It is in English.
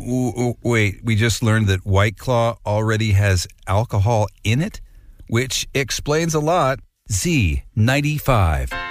Wait, we just learned that White Claw already has alcohol in it, which explains a lot. Z95.